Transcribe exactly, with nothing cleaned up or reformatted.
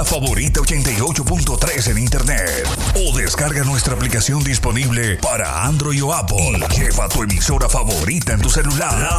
La Favorita ochenta y ocho punto tres en internet. O descarga nuestra aplicación disponible para Android o Apple. Y lleva tu emisora favorita en tu celular. La